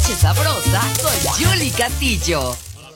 Noche Sabrosa con Julie Castillo.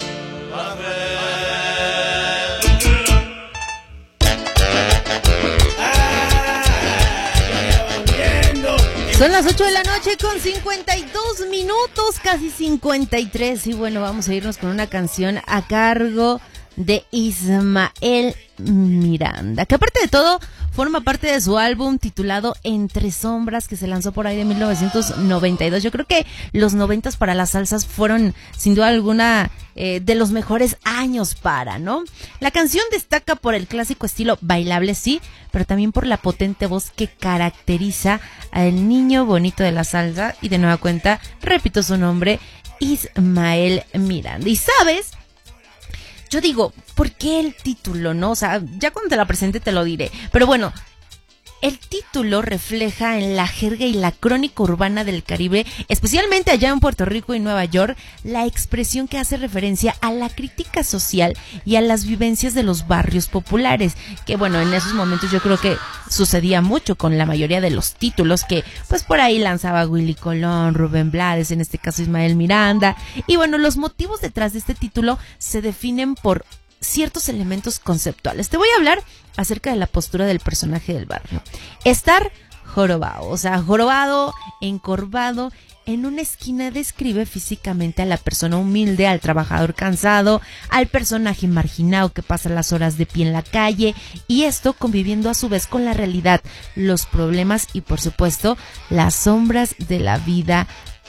Son las 8 de la noche con 52 minutos, casi 53. Y bueno, vamos a irnos con una canción a cargo de Ismael Miranda, que aparte de todo forma parte de su álbum titulado Entre Sombras, que se lanzó por ahí de 1992. Yo creo que los 90s para las salsas fueron sin duda alguna de los mejores años ¿no? La canción destaca por el clásico estilo bailable, sí, pero también por la potente voz que caracteriza al niño bonito de la salsa. Y de nueva cuenta, repito su nombre, Ismael Miranda. Y ¿sabes? Yo digo, ¿por qué el título, no? O sea, ya cuando te la presente te lo diré. Pero bueno, el título refleja en la jerga y la crónica urbana del Caribe, especialmente allá en Puerto Rico y Nueva York, la expresión que hace referencia a la crítica social y a las vivencias de los barrios populares. Que bueno, en esos momentos yo creo que sucedía mucho con la mayoría de los títulos que pues por ahí lanzaba Willy Colón, Rubén Blades, en este caso Ismael Miranda. Y bueno, los motivos detrás de este título se definen por ciertos elementos conceptuales. Te voy a hablar acerca de la postura del personaje del barrio. Estar jorobado, o sea, jorobado, encorvado, en una esquina describe físicamente a la persona humilde, al trabajador cansado, al personaje marginado que pasa las horas de pie en la calle, y esto conviviendo a su vez con la realidad, los problemas y por supuesto las sombras de la vida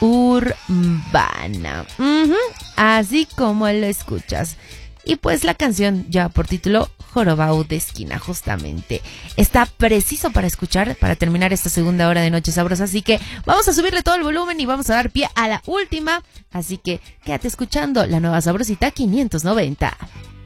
urbana. Así como lo escuchas. Y pues la canción lleva por título Jorobado de Esquina, justamente. Está preciso para escuchar, para terminar esta segunda hora de Noche Sabrosa. Así que vamos a subirle todo el volumen y vamos a dar pie a la última. Así que quédate escuchando la nueva Sabrosita 590.